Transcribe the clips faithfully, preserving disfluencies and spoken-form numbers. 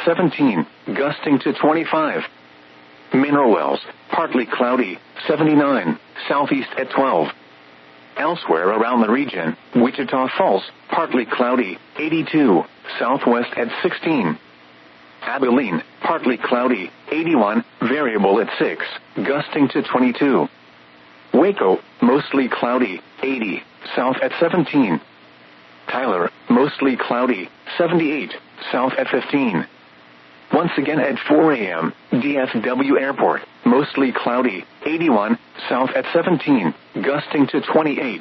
seventeen, gusting to twenty-five. Mineral Wells, partly cloudy, seventy-nine, southeast at twelve. Elsewhere around the region, Wichita Falls, partly cloudy, eighty-two, southwest at sixteen. Abilene, partly cloudy, eighty-one, variable at six, gusting to twenty-two. Waco, mostly cloudy, eighty, south at seventeen. Tyler, mostly cloudy, seventy-eight, south at fifteen. Once again at four a.m., D F W Airport, mostly cloudy, eighty-one, south at seventeen, gusting to twenty-eight.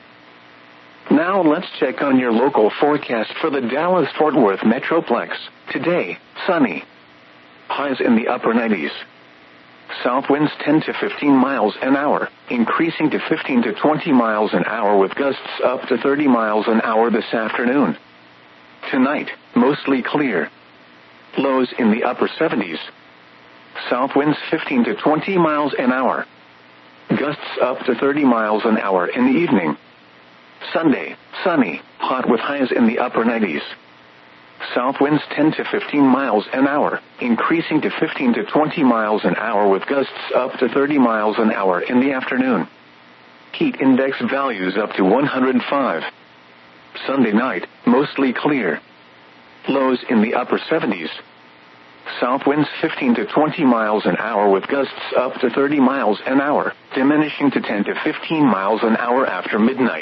Now let's check on your local forecast for the Dallas-Fort Worth Metroplex. Today, sunny. Highs in the upper nineties. South winds ten to fifteen miles an hour, increasing to fifteen to twenty miles an hour with gusts up to thirty miles an hour this afternoon. Tonight, mostly clear. Lows in the upper seventies. South winds fifteen to twenty miles an hour. Gusts up to thirty miles an hour in the evening. Sunday, sunny, hot with highs in the upper nineties. South winds ten to fifteen miles an hour, increasing to fifteen to twenty miles an hour with gusts up to thirty miles an hour in the afternoon. Heat index values up to one hundred five. Sunday night, mostly clear. Lows in the upper seventies. South winds fifteen to twenty miles an hour with gusts up to thirty miles an hour, diminishing to ten to fifteen miles an hour after midnight.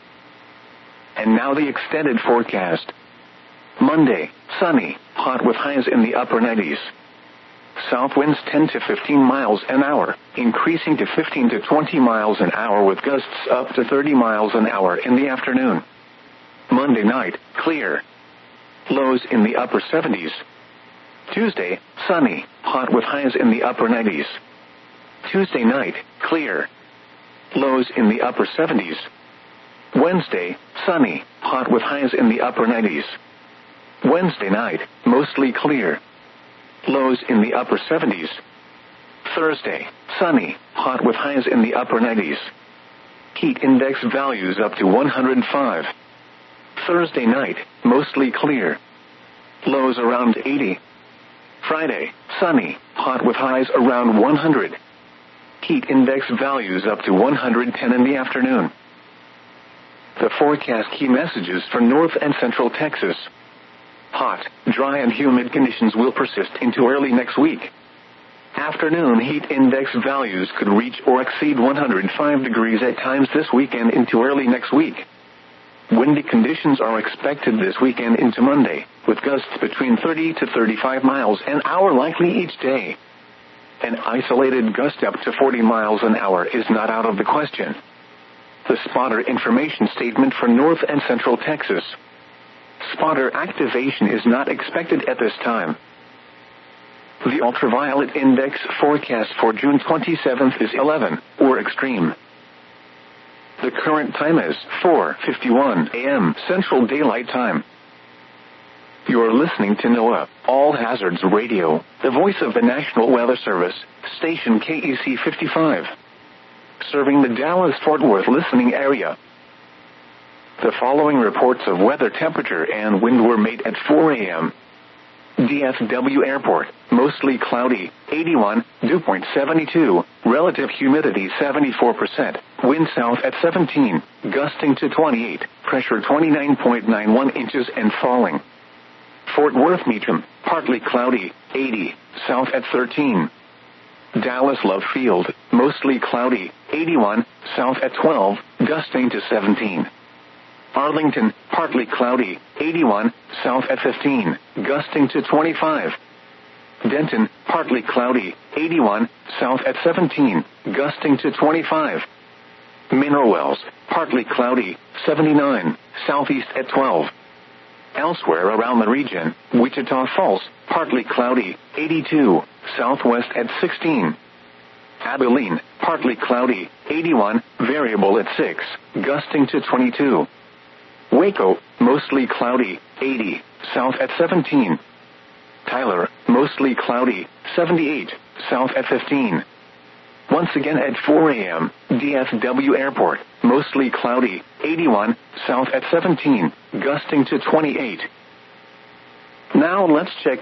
And now the extended forecast. Monday, sunny, hot with highs in the upper nineties. South winds ten to fifteen miles an hour, increasing to fifteen to twenty miles an hour with gusts up to thirty miles an hour in the afternoon. Monday night, clear. Lows in the upper seventies. Tuesday, sunny, hot with highs in the upper nineties. Tuesday night, clear. Lows in the upper seventies. Wednesday, sunny, hot with highs in the upper nineties. Wednesday night, mostly clear. Lows in the upper seventies. Thursday, sunny, hot with highs in the upper nineties. Heat index values up to one hundred five. Thursday night, mostly clear. Lows around eighty. Friday, sunny, hot with highs around one hundred. Heat index values up to one hundred ten in the afternoon. The forecast key messages for North and Central Texas. Hot, dry and humid conditions will persist into early next week. Afternoon heat index values could reach or exceed one hundred five degrees at times this weekend into early next week. Windy conditions are expected this weekend into Monday, with gusts between thirty to thirty-five miles an hour likely each day. An isolated gust up to forty miles an hour is not out of the question. The spotter information statement for North and Central Texas. Spotter activation is not expected at this time. The ultraviolet index forecast for June twenty-seventh is eleven, or extreme. The current time is four fifty-one a.m. Central Daylight Time. You're listening to NOAA, All Hazards Radio, the voice of the National Weather Service, station K E C fifty-five. Serving the Dallas-Fort Worth listening area. The following reports of weather temperature and wind were made at four a.m. D F W Airport, mostly cloudy, eighty-one, dew point seventy-two, relative humidity seventy-four percent, wind south at seventeen, gusting to twenty-eight, pressure twenty-nine point nine one inches and falling. Fort Worth Meacham, partly cloudy, eighty, south at thirteen. Dallas Love Field, mostly cloudy, eighty-one, south at twelve, gusting to seventeen. Arlington, partly cloudy, eighty-one, south at fifteen, gusting to twenty-five. Denton, partly cloudy, eighty-one, south at seventeen, gusting to twenty-five. Mineral Wells, partly cloudy, seventy-nine, southeast at twelve. Elsewhere around the region, Wichita Falls, partly cloudy, eighty-two, southwest at sixteen. Abilene, partly cloudy, eighty-one, variable at six, gusting to twenty-two. Waco, mostly cloudy, eighty, south at seventeen. Tyler, mostly cloudy, seventy-eight, south at fifteen. Once again at four a.m., D F W Airport, mostly cloudy, eighty-one, south at seventeen, gusting to twenty-eight. Now let's check on your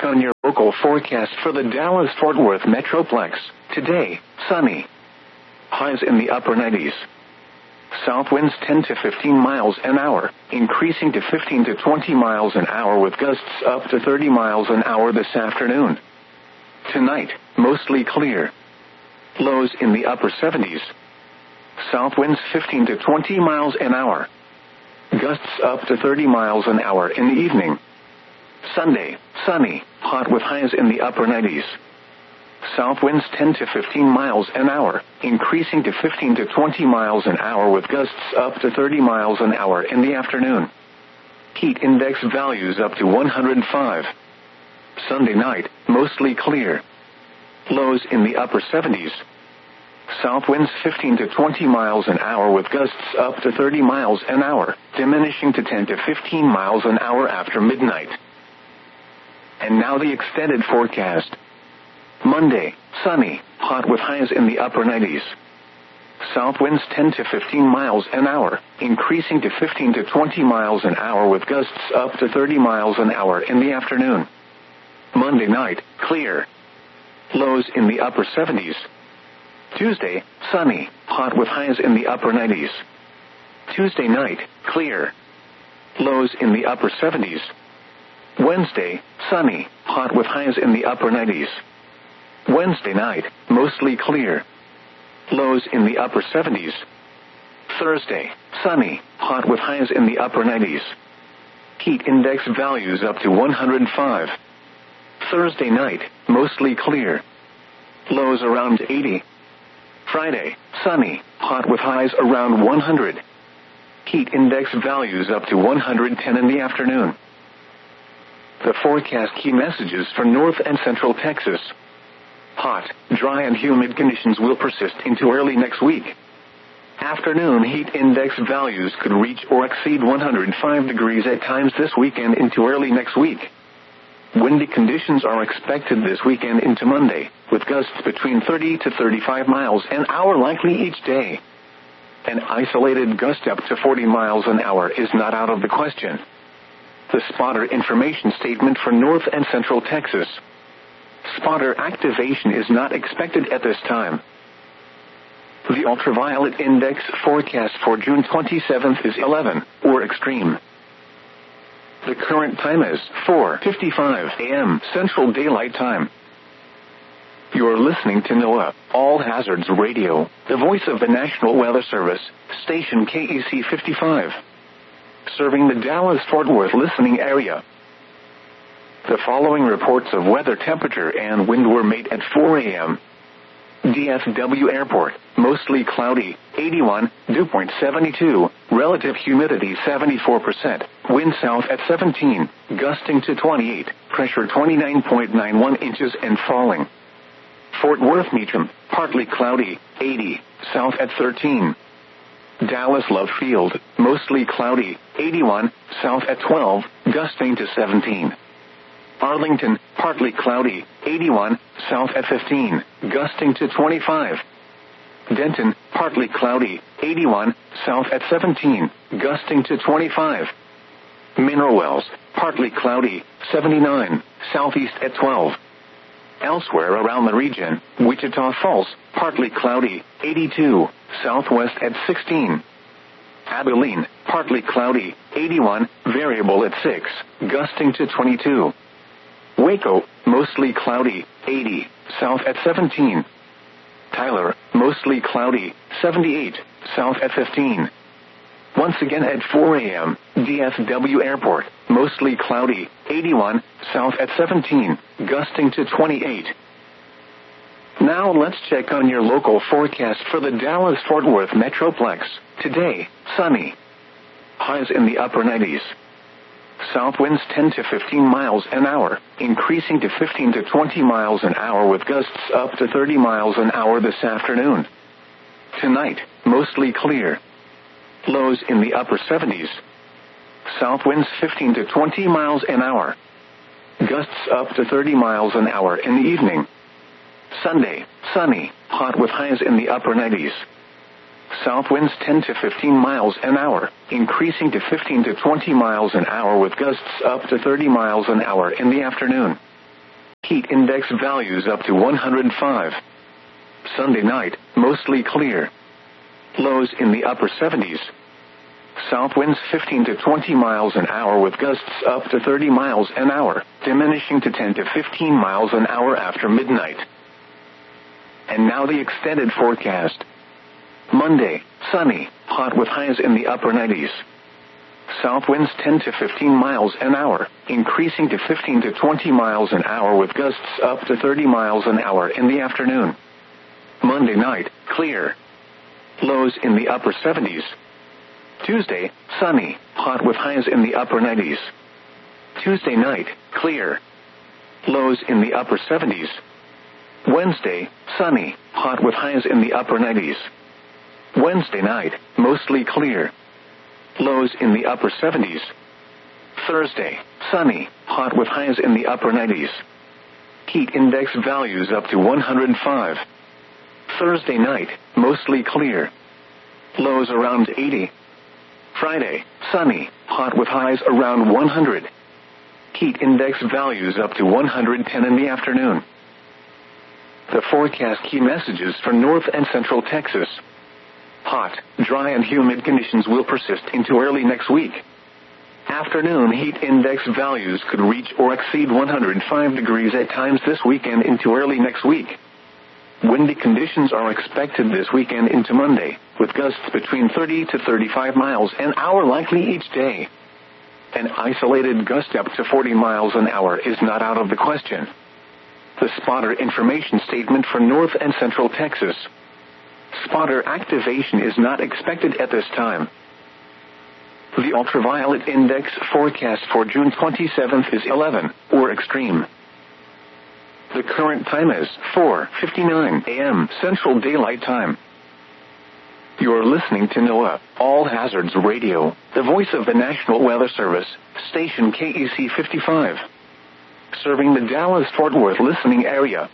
Local forecast for the Dallas-Fort Worth Metroplex. Today, sunny. Highs in the upper nineties. South winds ten to fifteen miles an hour, increasing to fifteen to twenty miles an hour with gusts up to thirty miles an hour this afternoon. Tonight, mostly clear. Lows in the upper seventies. South winds fifteen to twenty miles an hour. Gusts up to thirty miles an hour in the evening. Sunday, sunny, hot with highs in the upper nineties. South winds ten to fifteen miles an hour, increasing to fifteen to twenty miles an hour with gusts up to thirty miles an hour in the afternoon. Heat index values up to one hundred five. Sunday night, mostly clear. Lows in the upper seventies. South winds fifteen to twenty miles an hour with gusts up to thirty miles an hour, diminishing to ten to fifteen miles an hour after midnight. And now the extended forecast. Monday, sunny, hot with highs in the upper nineties. South winds ten to fifteen miles an hour, increasing to fifteen to twenty miles an hour with gusts up to thirty miles an hour in the afternoon. Monday night, clear. Lows in the upper seventies. Tuesday, sunny, hot with highs in the upper nineties. Tuesday night, clear. Lows in the upper seventies. Wednesday, sunny, hot with highs in the upper nineties. Wednesday night, mostly clear. Lows in the upper seventies. Thursday, sunny, hot with highs in the upper nineties. Heat index values up to one hundred five. Thursday night, mostly clear. Lows around eighty. Friday, sunny, hot with highs around one hundred. Heat index values up to one hundred ten in the afternoon. The forecast key messages for North and Central Texas. Hot, dry and humid conditions will persist into early next week. Afternoon heat index values could reach or exceed one hundred five degrees at times this weekend into early next week. Windy conditions are expected this weekend into Monday, with gusts between thirty to thirty-five miles an hour likely each day. An isolated gust up to forty miles an hour is not out of the question. The spotter information statement for North and Central Texas. Spotter activation is not expected at this time. The ultraviolet index forecast for June twenty-seventh is eleven, or extreme. The current time is four fifty-five a.m. Central Daylight Time. You're listening to NOAA, All Hazards Radio, the voice of the National Weather Service, station K E C fifty-five. Serving the Dallas-Fort Worth listening area. The following reports of weather temperature and wind were made at four a.m. D F W Airport, mostly cloudy, eighty-one, dew point seventy-two, relative humidity seventy-four percent, wind south at seventeen, gusting to twenty-eight, pressure twenty-nine point nine one inches and falling. Fort Worth Meacham, partly cloudy, eighty, south at thirteen. Dallas Love Field, mostly cloudy, eighty-one, south at twelve, gusting to seventeen. Arlington, partly cloudy, eighty-one, south at fifteen, gusting to twenty-five. Denton, partly cloudy, eighty-one, south at seventeen, gusting to twenty-five. Mineral Wells, partly cloudy, seventy-nine, southeast at twelve. Elsewhere around the region, Wichita Falls, partly cloudy, eighty-two, southwest at sixteen. Abilene, partly cloudy, eighty-one, variable at six, gusting to twenty-two. Waco, mostly cloudy, eighty, south at seventeen. Tyler, mostly cloudy, seventy-eight, south at fifteen. Once again at four a.m., D F W Airport, mostly cloudy, eighty-one, south at seventeen, gusting to twenty-eight. Now let's check on your local forecast for the Dallas-Fort Worth Metroplex. Today, sunny. Highs in the upper nineties. South winds ten to fifteen miles an hour, increasing to fifteen to twenty miles an hour with gusts up to thirty miles an hour this afternoon. Tonight, mostly clear. Lows in the upper seventies. South winds fifteen to twenty miles an hour. Gusts up to thirty miles an hour in the evening. Sunday, sunny, hot with highs in the upper nineties. South winds ten to fifteen miles an hour, increasing to fifteen to twenty miles an hour with gusts up to thirty miles an hour in the afternoon. Heat index values up to one hundred five. Sunday night, mostly clear. Lows in the upper seventies. South winds fifteen to twenty miles an hour with gusts up to thirty miles an hour, diminishing to ten to fifteen miles an hour after midnight. And now the extended forecast. Monday, sunny, hot with highs in the upper nineties. South winds ten to fifteen miles an hour, increasing to fifteen to twenty miles an hour with gusts up to thirty miles an hour in the afternoon. Monday night, clear. Lows in the upper seventies. Tuesday, sunny, hot with highs in the upper nineties. Tuesday night, clear. Lows in the upper seventies. Wednesday, sunny, hot with highs in the upper nineties. Wednesday night, mostly clear. Lows in the upper seventies. Thursday, sunny, hot with highs in the upper nineties. Heat index values up to one hundred five. Thursday night, mostly clear. Lows around eighty. Friday, sunny, hot with highs around one hundred. Heat index values up to one hundred ten in the afternoon. The forecast key messages for North and Central Texas. Hot, dry and humid conditions will persist into early next week. Afternoon heat index values could reach or exceed one hundred five degrees at times this weekend into early next week. Windy conditions are expected this weekend into Monday, with gusts between thirty to thirty-five miles an hour likely each day. An isolated gust up to forty miles an hour is not out of the question. The spotter information statement for North and Central Texas. Spotter activation is not expected at this time. The ultraviolet index forecast for June twenty-seventh is eleven, or extreme. The current time is four fifty-nine a.m. Central Daylight Time. You're listening to NOAA, All Hazards Radio, the voice of the National Weather Service, station K E C fifty-five. Serving the Dallas-Fort Worth listening area.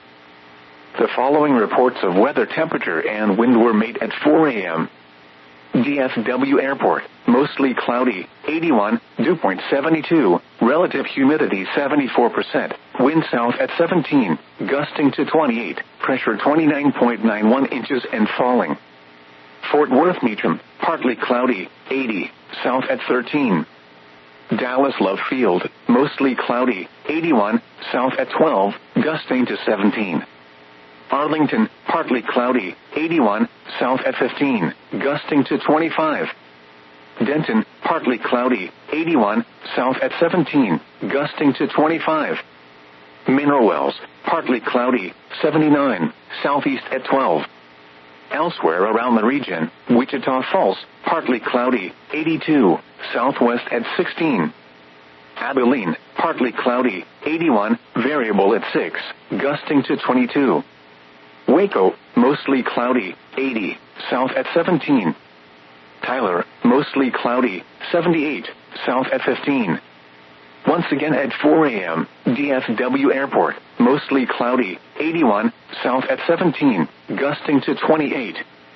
The following reports of weather temperature and wind were made at four a.m. D F W Airport, mostly cloudy, eighty-one, dew point seventy-two, relative humidity seventy-four percent, wind south at seventeen, gusting to twenty-eight, pressure twenty-nine point nine one inches and falling. Fort Worth Meacham, partly cloudy, eighty, south at thirteen. Dallas Love Field, mostly cloudy, eighty-one, south at twelve, gusting to seventeen. Arlington, partly cloudy, eighty-one, south at fifteen, gusting to twenty-five. Denton, partly cloudy, eighty-one, south at seventeen, gusting to twenty-five. Mineral Wells, partly cloudy, seventy-nine, southeast at twelve. Elsewhere around the region, Wichita Falls, partly cloudy, eighty-two, southwest at sixteen. Abilene, partly cloudy, eighty-one, variable at six, gusting to twenty-two. Waco, mostly cloudy, eighty, south at seventeen. Tyler, mostly cloudy, seventy-eight, south at fifteen. Once again at four a.m., D F W Airport, mostly cloudy, eighty-one, south at seventeen, gusting to twenty-eight.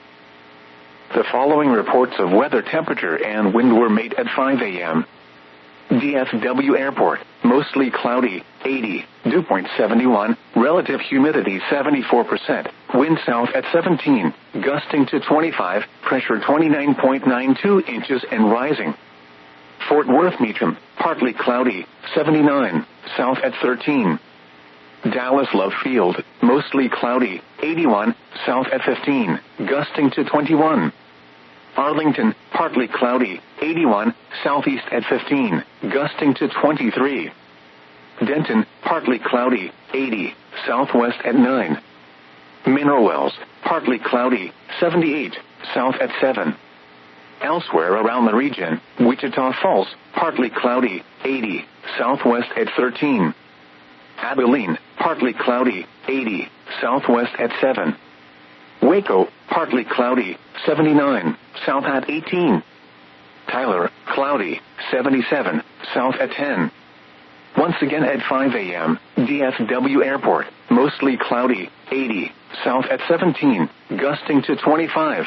The following reports of weather temperature and wind were made at five a.m. D F W Airport, mostly cloudy, eighty, dew point seventy-one, relative humidity seventy-four percent, wind south at seventeen, gusting to twenty-five, pressure twenty-nine point nine two inches and rising. Fort Worth Meacham, partly cloudy, seventy-nine, south at thirteen. Dallas Love Field, mostly cloudy, eighty-one, south at fifteen, gusting to twenty-one. Arlington, partly cloudy, eighty-one, southeast at fifteen, gusting to twenty-three. Denton, partly cloudy, eighty, southwest at nine. Mineral Wells, partly cloudy, seventy-eight, south at seven. Elsewhere around the region, Wichita Falls, partly cloudy, eighty, southwest at thirteen. Abilene, partly cloudy, eighty, southwest at seven. Waco, partly cloudy, seventy-nine, south at eighteen. Tyler, cloudy, seventy-seven, south at ten. Once again at five a.m., D F W Airport, mostly cloudy, eighty, south at seventeen, gusting to twenty-five.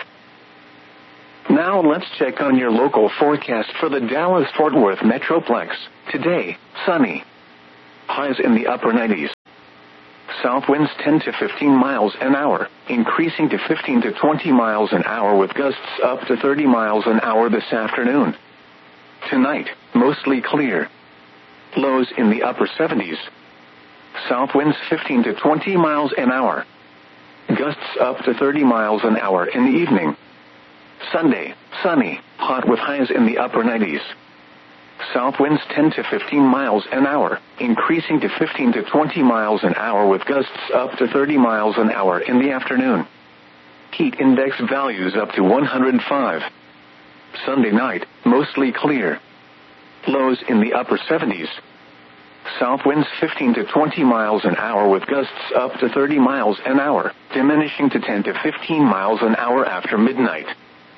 Now let's check on your local forecast for the Dallas-Fort Worth Metroplex. Today, sunny. Highs in the upper nineties. South winds ten to fifteen miles an hour, increasing to fifteen to twenty miles an hour with gusts up to thirty miles an hour this afternoon. Tonight, mostly clear. Lows in the upper seventies. South winds fifteen to twenty miles an hour. Gusts up to thirty miles an hour in the evening. Sunday, sunny, hot with highs in the upper nineties. South winds ten to fifteen miles an hour, increasing to fifteen to twenty miles an hour with gusts up to thirty miles an hour in the afternoon. Heat index values up to one hundred five. Sunday night, mostly clear. Lows in the upper seventies. South winds fifteen to twenty miles an hour with gusts up to thirty miles an hour, diminishing to ten to fifteen miles an hour after midnight.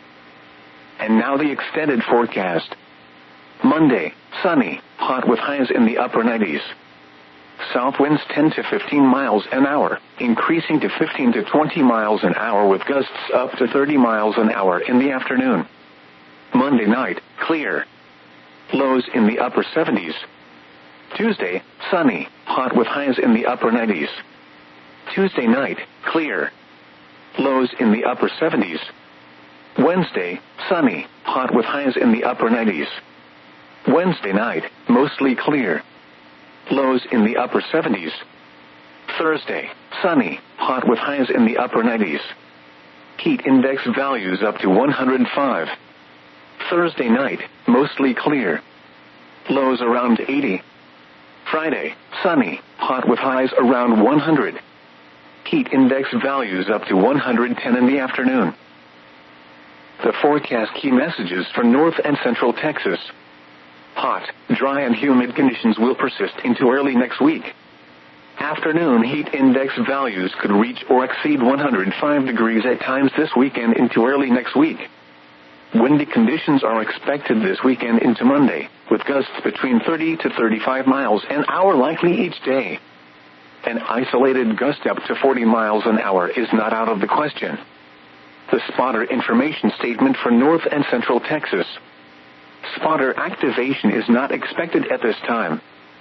And now the extended forecast. Monday, sunny, hot with highs in the upper nineties. South winds ten to fifteen miles an hour, increasing to fifteen to twenty miles an hour with gusts up to thirty miles an hour in the afternoon. Monday night, clear. Lows in the upper seventies. Tuesday, sunny, hot with highs in the upper nineties. Tuesday night, clear. Lows in the upper seventies. Wednesday, sunny, hot with highs in the upper nineties. Wednesday night, mostly clear. Lows in the upper seventies. Thursday, sunny, hot with highs in the upper nineties. Heat index values up to one hundred five. Thursday night, mostly clear. Lows around eighty. Friday, sunny, hot with highs around one hundred. Heat index values up to one hundred ten in the afternoon. The forecast key messages for North and Central Texas. Hot, dry and humid conditions will persist into early next week. Afternoon heat index values could reach or exceed one hundred five degrees at times this weekend into early next week. Windy conditions are expected this weekend into Monday, with gusts between thirty to thirty-five miles an hour likely each day. An isolated gust up to forty miles an hour is not out of the question. The spotter information statement for North and Central Texas. Spotter activation is not expected at this time.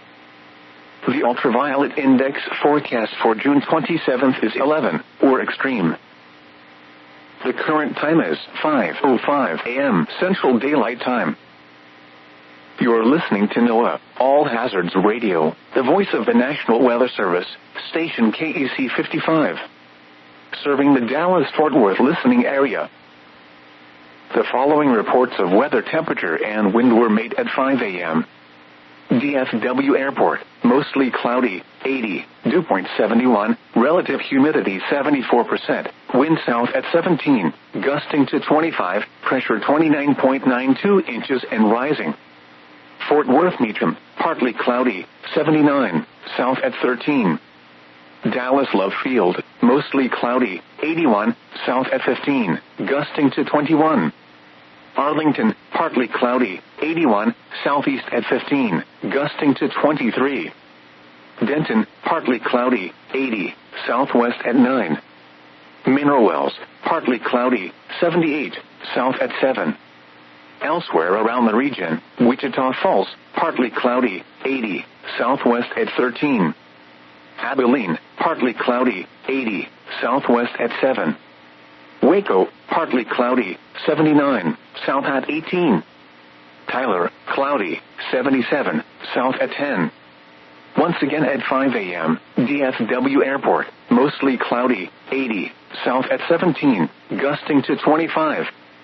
The ultraviolet index forecast for June twenty-seventh is eleven, or extreme. The current time is five oh five a.m. Central Daylight Time. You're listening to NOAA, All Hazards Radio, the voice of the National Weather Service, station K E C fifty-five. Serving the Dallas-Fort Worth listening area. The following reports of weather temperature and wind were made at five a.m. D F W Airport, mostly cloudy, eighty, dew point seventy-one, relative humidity seventy-four percent, wind south at seventeen, gusting to twenty-five, pressure twenty-nine point nine two inches and rising. Fort Worth Meacham, partly cloudy, seventy-nine, south at thirteen. Dallas Love Field, mostly cloudy, eighty-one, south at fifteen, gusting to twenty-one. Arlington, partly cloudy, eighty-one, southeast at fifteen, gusting to twenty-three. Denton, partly cloudy, eighty, southwest at nine. Mineral Wells, partly cloudy, seventy-eight, south at seven. Elsewhere around the region, Wichita Falls, partly cloudy, eighty, southwest at thirteen. Abilene, partly cloudy, eighty, southwest at seven. Waco, partly cloudy, seventy-nine, south at eighteen. Tyler, cloudy, seventy-seven, south at ten. Once again at five a.m., D F W Airport, mostly cloudy, eighty, south at seventeen, gusting to twenty-five.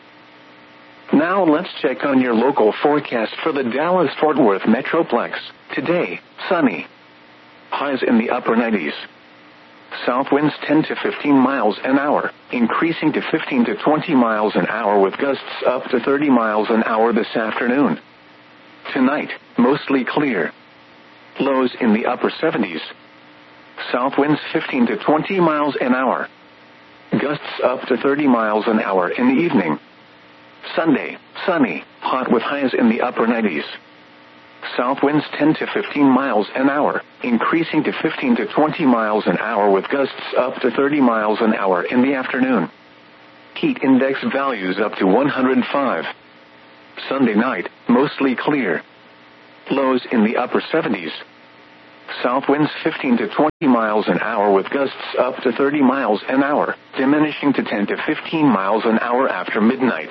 Now let's check on your local forecast for the Dallas-Fort Worth Metroplex. Today, sunny. Highs in the upper nineties. South winds ten to fifteen miles an hour, increasing to fifteen to twenty miles an hour with gusts up to thirty miles an hour this afternoon. Tonight, mostly clear. Lows in the upper seventies. South winds fifteen to twenty miles an hour. Gusts up to thirty miles an hour in the evening. Sunday, sunny, hot with highs in the upper nineties. South winds ten to fifteen miles an hour, increasing to fifteen to twenty miles an hour with gusts up to thirty miles an hour in the afternoon. Heat index values up to one hundred five. Sunday night, mostly clear. Lows in the upper seventies. South winds fifteen to twenty miles an hour with gusts up to thirty miles an hour, diminishing to ten to fifteen miles an hour after midnight.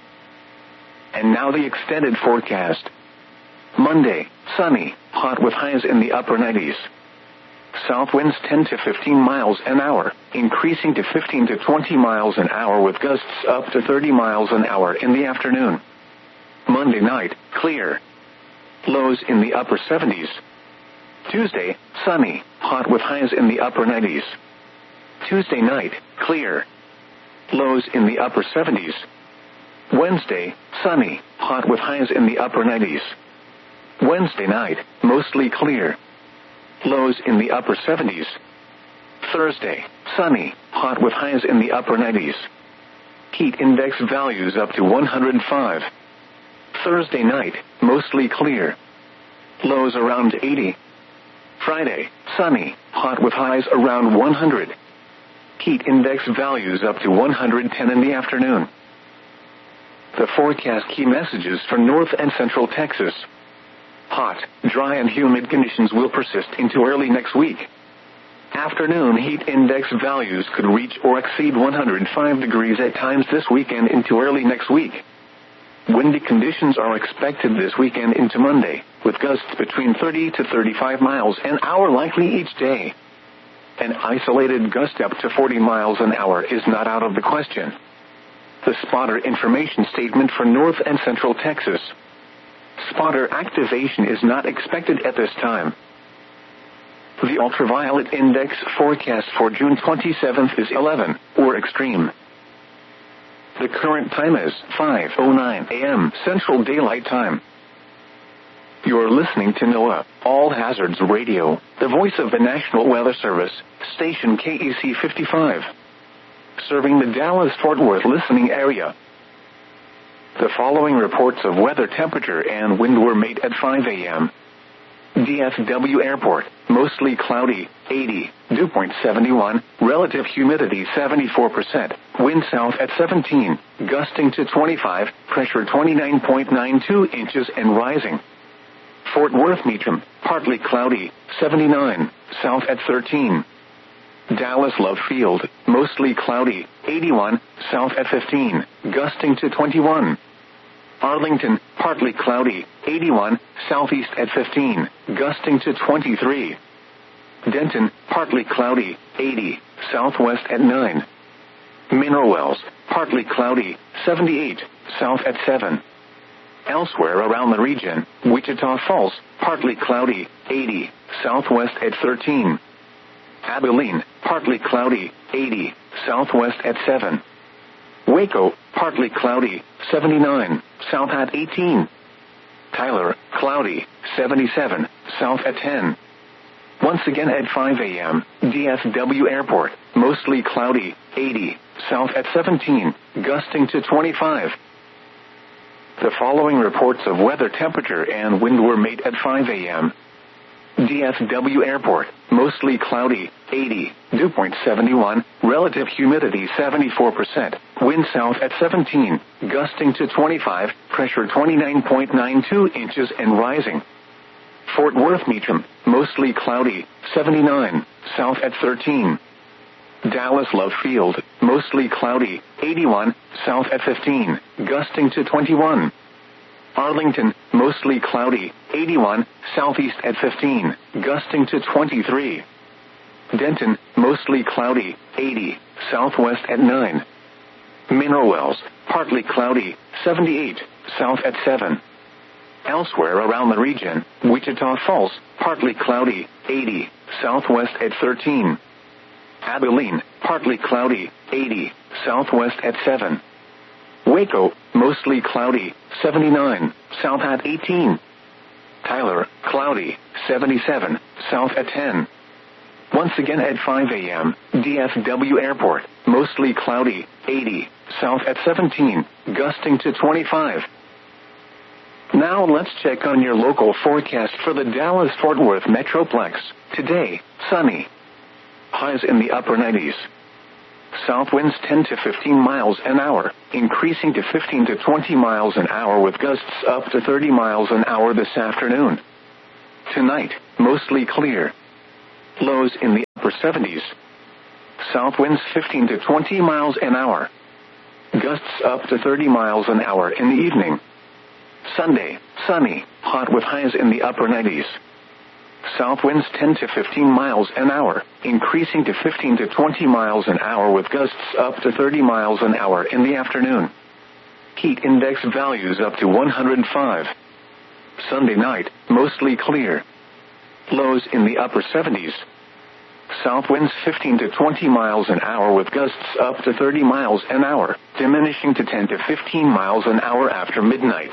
And now the extended forecast. Monday, sunny, hot with highs in the upper nineties. South winds ten to fifteen miles an hour, increasing to fifteen to twenty miles an hour with gusts up to thirty miles an hour in the afternoon. Monday night, clear. Lows in the upper seventies. Tuesday, sunny, hot with highs in the upper nineties. Tuesday night, clear. Lows in the upper seventies. Wednesday, sunny, hot with highs in the upper nineties. Wednesday night, mostly clear. Lows in the upper seventies. Thursday, sunny, hot with highs in the upper nineties. Heat index values up to one hundred five. Thursday night, mostly clear. Lows around eighty. Friday, sunny, hot with highs around one hundred. Heat index values up to one hundred ten in the afternoon. The forecast key messages for North and Central Texas. Hot, dry and humid conditions will persist into early next week. Afternoon heat index values could reach or exceed one hundred five degrees at times this weekend into early next week. Windy conditions are expected this weekend into Monday, with gusts between thirty to thirty-five miles an hour likely each day. An isolated gust up to forty miles an hour is not out of the question. The spotter information statement for North and Central Texas. Spotter activation is not expected at this time. The ultraviolet index forecast for June twenty-seventh is eleven, or extreme. The current time is five oh nine a.m. Central Daylight Time. You're listening to NOAA, All Hazards Radio, the voice of the National Weather Service, station K E C fifty-five. Serving the Dallas-Fort Worth listening area. The following reports of weather temperature and wind were made at five a.m. D F W Airport, mostly cloudy, eighty, dew point seventy-one, relative humidity seventy-four percent, wind south at seventeen, gusting to twenty-five, pressure twenty-nine point nine two inches and rising. Fort Worth Meacham, partly cloudy, seventy-nine, south at thirteen. Dallas Love Field, mostly cloudy, eighty-one, south at fifteen, gusting to twenty-one. Arlington, partly cloudy, eighty-one, southeast at fifteen, gusting to twenty-three. Denton, partly cloudy, eighty, southwest at nine. Mineral Wells, partly cloudy, seventy-eight, south at seven. Elsewhere around the region, Wichita Falls, partly cloudy, eighty, southwest at thirteen. Abilene, partly cloudy, eighty, southwest at seven. Waco, partly cloudy, seventy-nine, south at eighteen. Tyler, cloudy, seventy-seven, south at ten. Once again at five a.m., D F W Airport, mostly cloudy, eighty, south at seventeen, gusting to twenty-five. The following reports of weather temperature and wind were made at five a.m. D F W Airport, mostly cloudy, eighty, dew point seventy-one, relative humidity seventy-four percent, wind south at seventeen, gusting to twenty-five, pressure twenty-nine point nine two inches and rising. Fort Worth Meacham, mostly cloudy, seventy-nine, south at thirteen. Dallas Love Field, mostly cloudy, eighty-one, south at fifteen, gusting to twenty-one. Arlington, mostly cloudy, eighty-one, southeast at fifteen, gusting to twenty-three. Denton, mostly cloudy, eighty, southwest at nine. Mineral Wells, partly cloudy, seventy-eight, south at seven. Elsewhere around the region, Wichita Falls, partly cloudy, eighty, southwest at thirteen. Abilene, partly cloudy, eighty, southwest at seven. Waco, mostly cloudy, seventy-nine, south at eighteen. Tyler, cloudy, seventy-seven, south at ten. Once again at five a.m., D F W Airport, mostly cloudy, eighty, south at seventeen, gusting to twenty-five. Now let's check on your local forecast for the Dallas-Fort Worth Metroplex. Today, sunny. Highs in the upper nineties. South winds ten to fifteen miles an hour, increasing to fifteen to twenty miles an hour with gusts up to thirty miles an hour this afternoon. Tonight, mostly clear. Lows in the upper seventies. South winds fifteen to twenty miles an hour. Gusts up to thirty miles an hour in the evening. Sunday, sunny, hot with highs in the upper nineties. South winds ten to fifteen miles an hour, increasing to fifteen to twenty miles an hour with gusts up to thirty miles an hour in the afternoon. Heat index values up to one hundred five. Sunday night, mostly clear. Lows in the upper seventies. South winds fifteen to twenty miles an hour with gusts up to thirty miles an hour, diminishing to ten to fifteen miles an hour after midnight.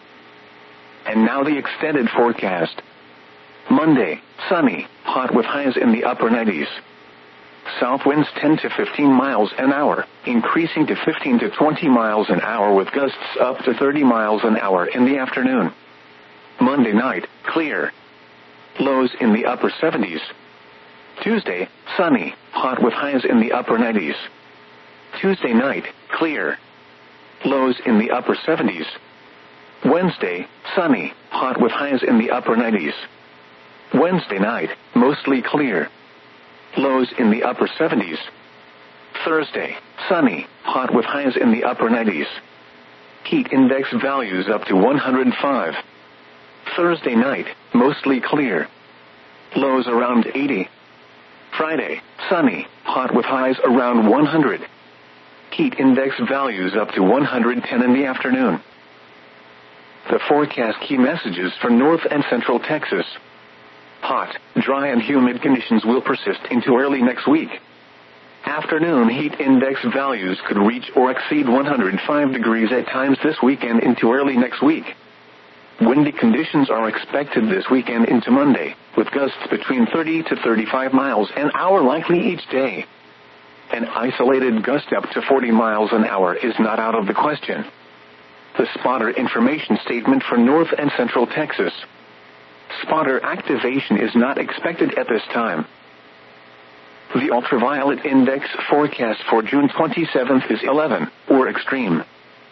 And now the extended forecast. Monday, sunny, hot with highs in the upper nineties. South winds ten to fifteen miles an hour, increasing to fifteen to twenty miles an hour with gusts up to thirty miles an hour in the afternoon. Monday night, clear. Lows in the upper seventies. Tuesday, sunny, hot with highs in the upper nineties. Tuesday night, clear. Lows in the upper seventies. Wednesday, sunny, hot with highs in the upper nineties. Wednesday night, mostly clear. Lows in the upper seventies. Thursday, sunny, hot with highs in the upper nineties. Heat index values up to one hundred five. Thursday night, mostly clear. Lows around eighty. Friday, sunny, hot with highs around one hundred. Heat index values up to one hundred ten in the afternoon. The forecast key messages for North and Central Texas. Hot, dry and humid conditions will persist into early next week. Afternoon heat index values could reach or exceed one hundred five degrees at times this weekend into early next week. Windy conditions are expected this weekend into Monday, with gusts between thirty to thirty-five miles an hour likely each day. An isolated gust up to forty miles an hour is not out of the question. The spotter information statement for North and Central Texas. Spotter activation is not expected at this time. The ultraviolet index forecast for June twenty-seventh is eleven, or extreme.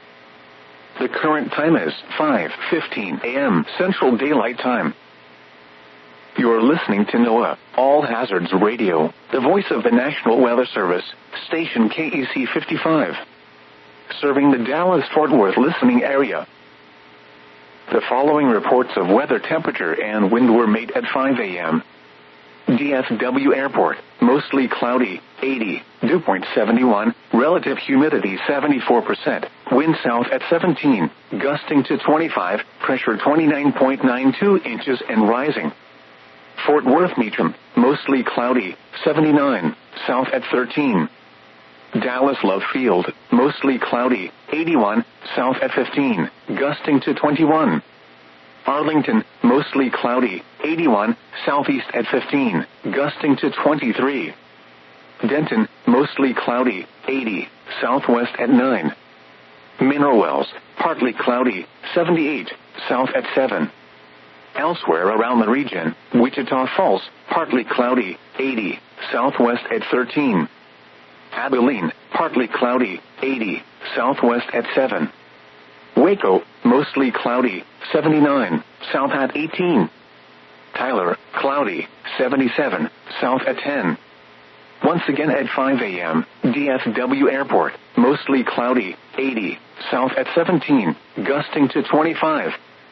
The current time is five fifteen a.m. Central Daylight Time. You're listening to NOAA, All Hazards Radio, the voice of the National Weather Service, station K E C fifty-five. Serving the Dallas-Fort Worth listening area. The following reports of weather temperature and wind were made at five a.m. D F W Airport, mostly cloudy, eighty, dew point seventy-one, relative humidity seventy-four percent, wind south at seventeen, gusting to twenty-five, pressure twenty-nine point nine two inches and rising. Fort Worth Meacham, mostly cloudy, seventy-nine, south at thirteen. Dallas Love Field, mostly cloudy, eighty-one, south at fifteen, gusting to twenty-one. Arlington, mostly cloudy, eighty-one, southeast at fifteen, gusting to twenty-three. Denton, mostly cloudy, eighty, southwest at nine. Mineral Wells, partly cloudy, seventy-eight, south at seven. Elsewhere around the region, Wichita Falls, partly cloudy, eighty, southwest at thirteen. Abilene, partly cloudy, eighty, southwest at seven. Waco, mostly cloudy, seventy-nine, south at eighteen. Tyler, cloudy, seventy-seven, south at ten. Once again at five a.m., D F W Airport, mostly cloudy, eighty, south at seventeen, gusting to twenty-five.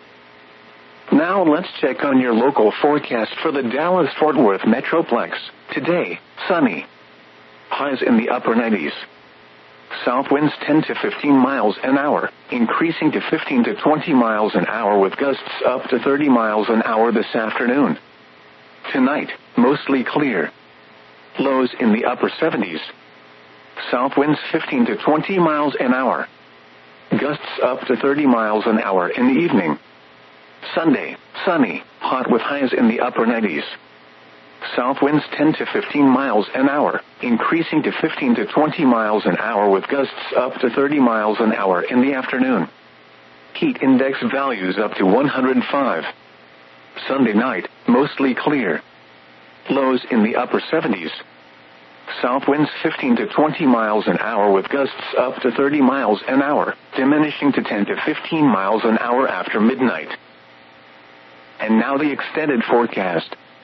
Now let's check on your local forecast for the Dallas-Fort Worth Metroplex. Today, sunny. Highs in the upper nineties. South winds ten to fifteen miles an hour, increasing to fifteen to twenty miles an hour with gusts up to thirty miles an hour this afternoon. Tonight, mostly clear. Lows in the upper seventies. South winds fifteen to twenty miles an hour. Gusts up to thirty miles an hour in the evening. Sunday, sunny, hot with highs in the upper nineties. South winds ten to fifteen miles an hour, increasing to fifteen to twenty miles an hour with gusts up to thirty miles an hour in the afternoon. Heat index values up to one hundred five. Sunday night, mostly clear. Lows in the upper seventies. South winds fifteen to twenty miles an hour with gusts up to thirty miles an hour, diminishing to ten to fifteen miles an hour after midnight. And now the extended forecast.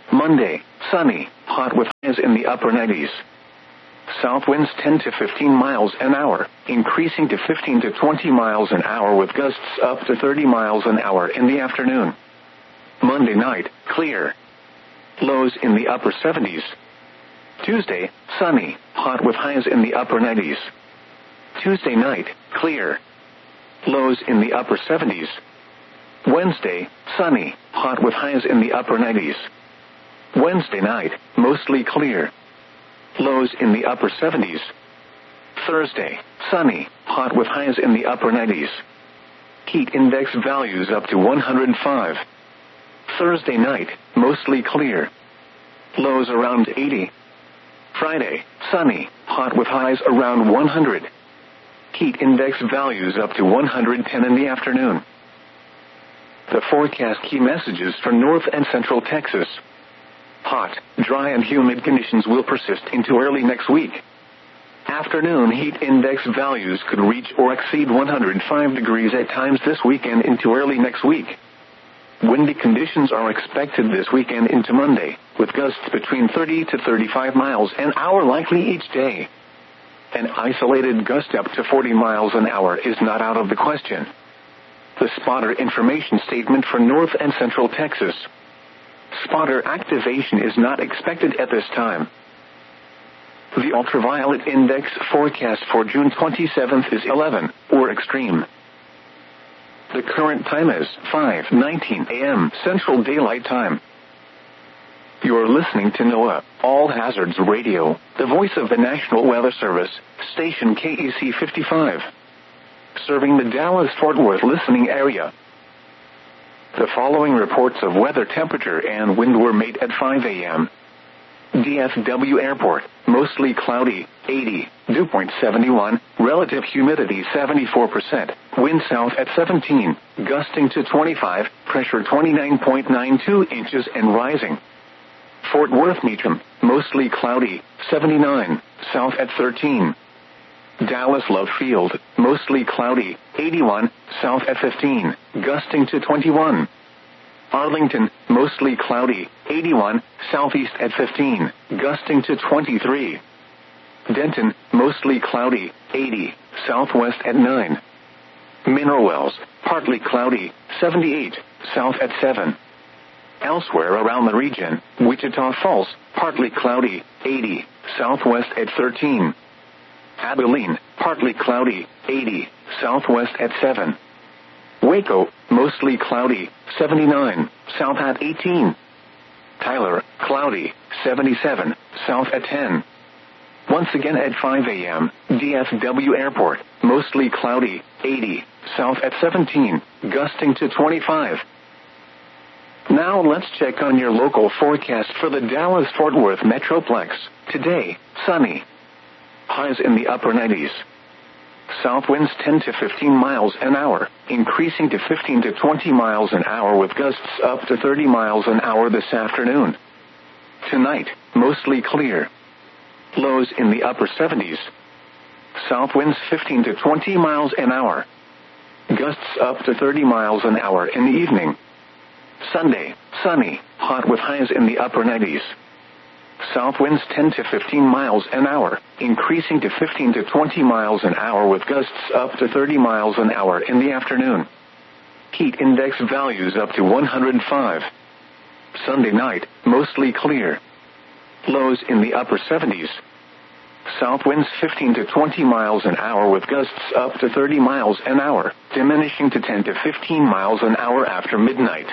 Monday, sunny, hot with highs in the upper nineties. South winds ten to fifteen miles an hour, increasing to fifteen to twenty miles an hour with gusts up to thirty miles an hour in the afternoon. Monday night, clear. Lows in the upper seventies. Tuesday, sunny, hot with highs in the upper nineties. Tuesday night, clear. Lows in the upper seventies. Wednesday, sunny, hot with highs in the upper nineties. Wednesday night, mostly clear. Lows in the upper seventies. Thursday, sunny, hot with highs in the upper nineties. Heat index values up to one hundred five. Thursday night, mostly clear. Lows around eighty. Friday, sunny, hot with highs around one hundred. Heat index values up to one hundred ten in the afternoon. The forecast key messages for North and Central Texas. Hot, dry and humid conditions will persist into early next week. Afternoon heat index values could reach or exceed one hundred five degrees at times this weekend into early next week. Windy conditions are expected this weekend into Monday, with gusts between thirty to thirty-five miles an hour likely each day. An isolated gust up to forty miles an hour is not out of the question. The spotter information statement for North and Central Texas. Spotter activation is not expected at this time. The ultraviolet index forecast for June twenty-seventh is eleven, or extreme. The current time is five nineteen a.m. Central Daylight Time. You're listening to NOAA, All Hazards Radio, the voice of the National Weather Service, station K E C fifty-five. Serving the Dallas-Fort Worth listening area. The following reports of weather temperature and wind were made at five a.m. D F W Airport, mostly cloudy, eighty, dew point seventy-one, relative humidity seventy-four percent, wind south at seventeen, gusting to twenty-five, pressure twenty-nine point nine two inches and rising. Fort Worth Meacham, mostly cloudy, seventy-nine, south at thirteen. Dallas Love Field, mostly cloudy, eighty-one, south at fifteen, gusting to twenty-one. Arlington, mostly cloudy, eighty-one, southeast at fifteen, gusting to twenty-three. Denton, mostly cloudy, eighty, southwest at nine. Mineral Wells, partly cloudy, seventy-eight, south at seven. Elsewhere around the region, Wichita Falls, partly cloudy, eighty, southwest at thirteen. Abilene, partly cloudy, eighty, southwest at seven. Waco, mostly cloudy, seventy-nine, south at eighteen. Tyler, cloudy, seventy-seven, south at ten. Once again at five a.m., D F W Airport, mostly cloudy, eighty, south at seventeen, gusting to twenty-five. Now let's check on your local forecast for the Dallas-Fort Worth Metroplex. Today, sunny. Highs in the upper nineties. South winds ten to fifteen miles an hour, increasing to fifteen to twenty miles an hour with gusts up to thirty miles an hour this afternoon. Tonight, mostly clear. Lows in the upper seventies. South winds fifteen to twenty miles an hour. Gusts up to thirty miles an hour in the evening. Sunday, sunny, hot with highs in the upper nineties. South winds ten to fifteen miles an hour, increasing to fifteen to twenty miles an hour with gusts up to thirty miles an hour in the afternoon. Heat index values up to one hundred five. Sunday night, mostly clear. Lows in the upper seventies. South winds fifteen to twenty miles an hour with gusts up to thirty miles an hour, diminishing to ten to fifteen miles an hour after midnight.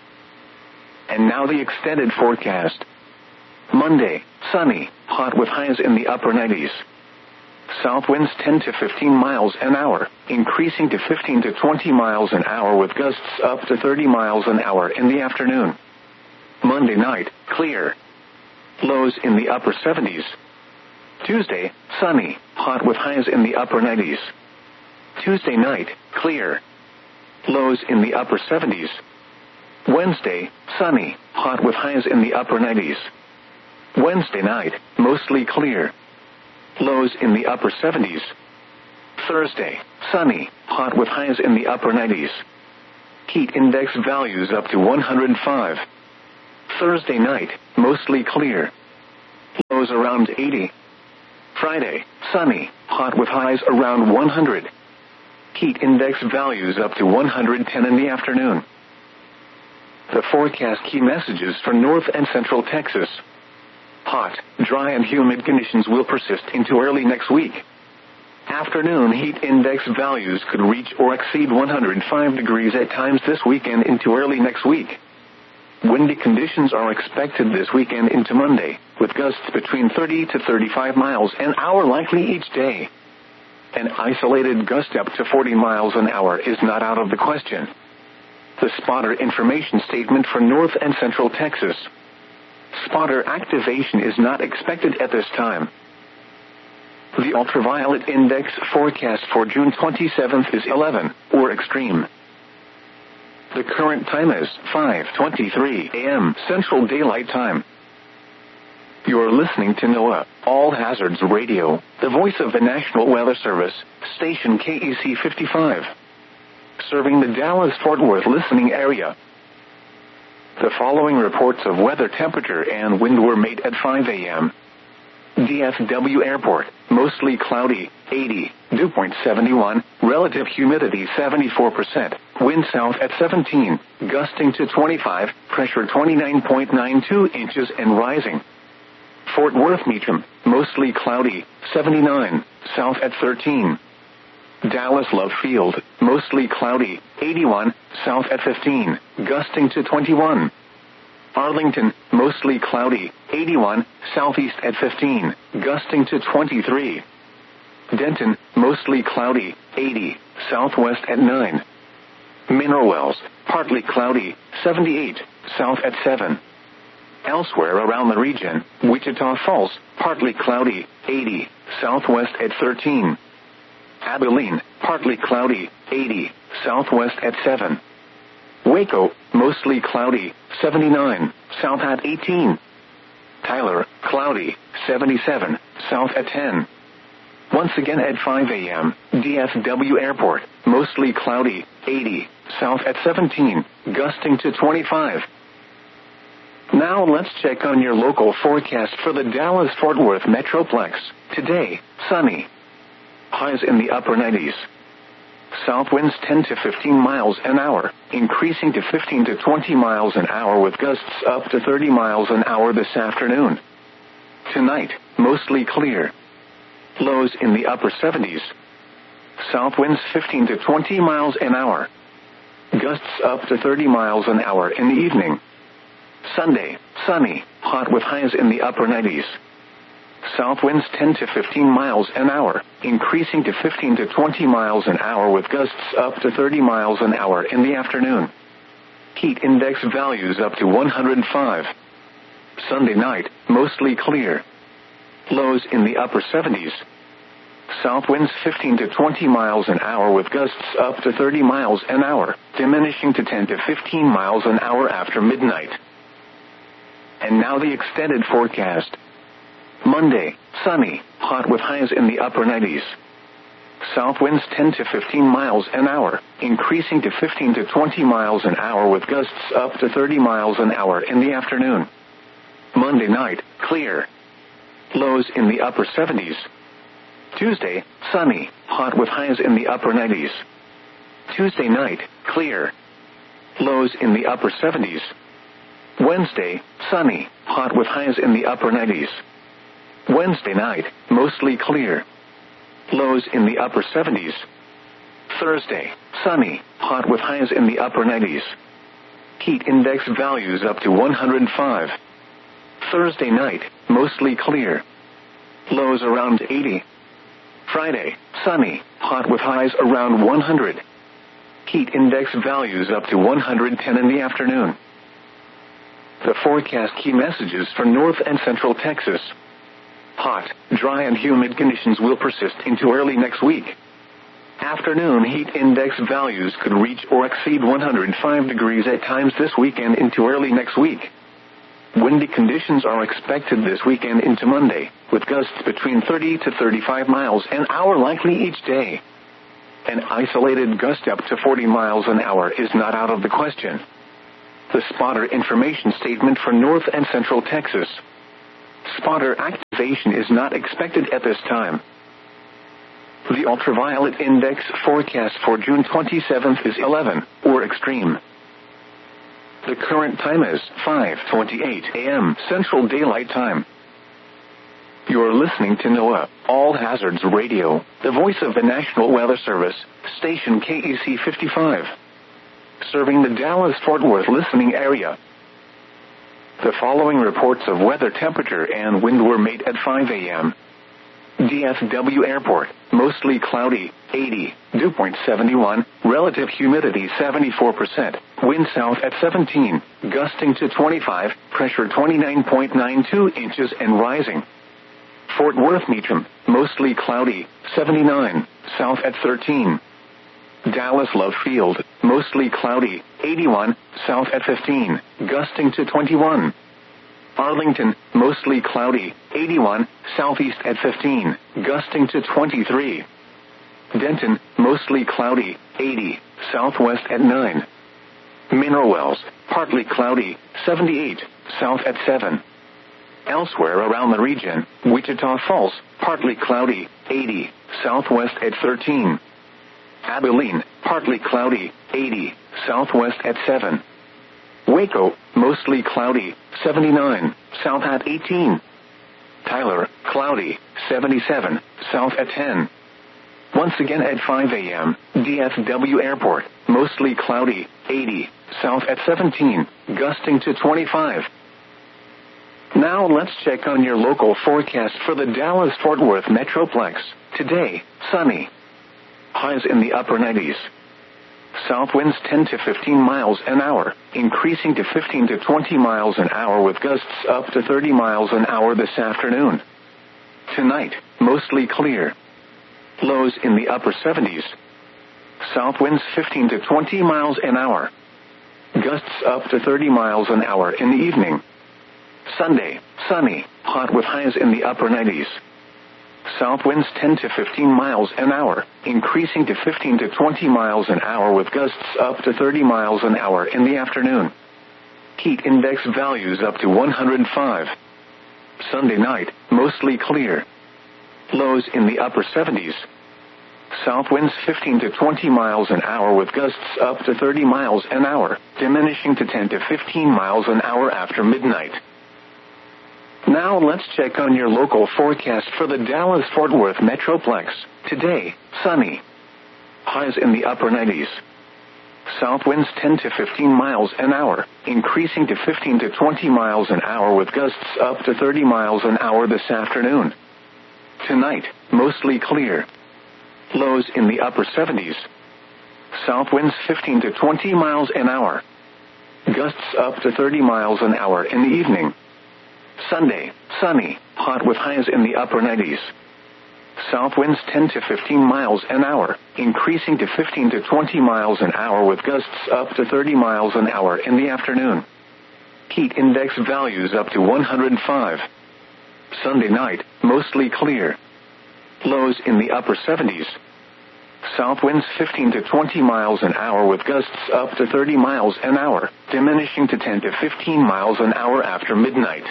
And now the extended forecast. Monday, sunny, hot with highs in the upper nineties. South winds ten to fifteen miles an hour, increasing to fifteen to twenty miles an hour with gusts up to thirty miles an hour in the afternoon. Monday night, clear. Lows in the upper seventies. Tuesday, sunny, hot with highs in the upper nineties. Tuesday night, clear. Lows in the upper seventies. Wednesday, sunny, hot with highs in the upper nineties. Wednesday night, mostly clear. Lows in the upper seventies. Thursday, sunny, hot with highs in the upper nineties. Heat index values up to one hundred five. Thursday night, mostly clear. Lows around eighty. Friday, sunny, hot with highs around one hundred. Heat index values up to one hundred ten in the afternoon. The forecast key messages for North and Central Texas. Hot, dry and humid conditions will persist into early next week. Afternoon heat index values could reach or exceed one hundred five degrees at times this weekend into early next week. Windy conditions are expected this weekend into Monday, with gusts between thirty to thirty-five miles an hour likely each day. An isolated gust up to forty miles an hour is not out of the question. The spotter information statement for North and Central Texas. Spotter activation is not expected at this time. The ultraviolet index forecast for June twenty-seventh is eleven, or extreme. The current time is five twenty-three a.m. Central Daylight Time. You're listening to NOAA, All Hazards Radio, the voice of the National Weather Service, station K E C fifty-five. Serving the Dallas-Fort Worth listening area. The following reports of weather temperature and wind were made at five a.m. D F W Airport, mostly cloudy, eighty, dew point seventy-one, relative humidity seventy-four percent, wind south at seventeen, gusting to twenty-five, pressure twenty-nine point nine two inches and rising. Fort Worth Meacham, mostly cloudy, seventy-nine, south at thirteen. Dallas Love Field, mostly cloudy, eighty-one, south at fifteen, gusting to twenty-one. Arlington, mostly cloudy, eighty-one, southeast at fifteen, gusting to twenty-three. Denton, mostly cloudy, eighty, southwest at nine. Mineral Wells, partly cloudy, seventy-eight, south at seven. Elsewhere around the region, Wichita Falls, partly cloudy, eighty, southwest at thirteen. Abilene, partly cloudy, eighty, southwest at seven. Waco, mostly cloudy, seventy-nine, south at eighteen. Tyler, cloudy, seventy-seven, south at ten. Once again at five a.m., D F W Airport, mostly cloudy, eighty, south at seventeen, gusting to twenty-five. Now let's check on your local forecast for the Dallas-Fort Worth Metroplex. Today, sunny. Highs in the upper nineties. South winds ten to fifteen miles an hour, increasing to fifteen to twenty miles an hour with gusts up to thirty miles an hour this afternoon. Tonight, mostly clear. Lows in the upper seventies. South winds fifteen to twenty miles an hour. Gusts up to thirty miles an hour in the evening. Sunday, sunny, hot with highs in the upper nineties. South winds ten to fifteen miles an hour, increasing to fifteen to twenty miles an hour with gusts up to thirty miles an hour in the afternoon. Heat index values up to one hundred five. Sunday night, mostly clear. Lows in the upper seventies. South winds fifteen to twenty miles an hour with gusts up to thirty miles an hour, diminishing to ten to fifteen miles an hour after midnight. And now the extended forecast. Monday, sunny, hot with highs in the upper nineties. South winds ten to fifteen miles an hour, increasing to fifteen to twenty miles an hour with gusts up to thirty miles an hour in the afternoon. Monday night, clear. Lows in the upper seventies. Tuesday, sunny, hot with highs in the upper nineties. Tuesday night, clear. Lows in the upper seventies. Wednesday, sunny, hot with highs in the upper nineties. Wednesday night, mostly clear. Lows in the upper seventies. Thursday, sunny, hot with highs in the upper nineties. Heat index values up to one hundred five. Thursday night, mostly clear. Lows around eighty. Friday, sunny, hot with highs around one hundred. Heat index values up to one hundred ten in the afternoon. The forecast key messages for North and Central Texas. Hot, dry and humid conditions will persist into early next week. Afternoon heat index values could reach or exceed one hundred five degrees at times this weekend into early next week. Windy conditions are expected this weekend into Monday, with gusts between thirty to thirty-five miles an hour likely each day. An isolated gust up to forty miles an hour is not out of the question. the spotter information statement for North and Central Texas. Spotter activation is not expected at this time. The ultraviolet index forecast for June twenty-seventh is eleven, or extreme. The current time is five twenty-eight a.m. Central Daylight Time. You're listening to NOAA, All Hazards Radio, the voice of the National Weather Service, station K E C fifty-five. Serving the Dallas-Fort Worth listening area. The following reports of weather temperature and wind were made at five a.m. D F W Airport, mostly cloudy, eighty, dew point seventy-one, relative humidity seventy-four percent, wind south at seventeen, gusting to twenty-five, pressure twenty-nine point nine two inches and rising. Fort Worth Meacham, mostly cloudy, seventy-nine, south at thirteen. Dallas Love Field, mostly cloudy, eighty-one, south at fifteen, gusting to twenty-one. Arlington, mostly cloudy, eighty-one, southeast at fifteen, gusting to twenty-three. Denton, mostly cloudy, eighty, southwest at nine. Mineral Wells, partly cloudy, seventy-eight, south at seven. Elsewhere around the region, Wichita Falls, partly cloudy, eighty, southwest at thirteen. Abilene, partly cloudy, eighty, southwest at seven. Waco, mostly cloudy, seventy-nine, south at eighteen. Tyler, cloudy, seventy-seven, south at ten. Once again at five a.m., D F W Airport, mostly cloudy, eighty, south at seventeen, gusting to twenty-five. Now let's check on your local forecast for the Dallas-Fort Worth Metroplex. Today, sunny. Highs in the upper nineties. South winds ten to fifteen miles an hour, increasing to fifteen to twenty miles an hour with gusts up to thirty miles an hour this afternoon. Tonight, mostly clear. Lows in the upper seventies. South winds fifteen to twenty miles an hour. Gusts up to thirty miles an hour in the evening. Sunday, sunny, hot with highs in the upper nineties. South winds ten to fifteen miles an hour, increasing to fifteen to twenty miles an hour with gusts up to thirty miles an hour in the afternoon. Heat index values up to one hundred five. Sunday night, mostly clear. Lows in the upper seventies. South winds fifteen to twenty miles an hour with gusts up to thirty miles an hour, diminishing to ten to fifteen miles an hour after midnight. Now let's check on your local forecast for the Dallas-Fort Worth Metroplex. Today, sunny. Highs in the upper nineties. South winds ten to fifteen miles an hour, increasing to fifteen to twenty miles an hour with gusts up to thirty miles an hour this afternoon. Tonight, mostly clear. Lows in the upper seventies. South winds fifteen to twenty miles an hour. Gusts up to thirty miles an hour in the evening. Sunday, sunny, hot with highs in the upper nineties. South winds ten to fifteen miles an hour, increasing to fifteen to twenty miles an hour with gusts up to thirty miles an hour in the afternoon. Heat index values up to one hundred five. Sunday night, mostly clear. Lows in the upper seventies. South winds fifteen to twenty miles an hour with gusts up to thirty miles an hour, diminishing to ten to fifteen miles an hour after midnight.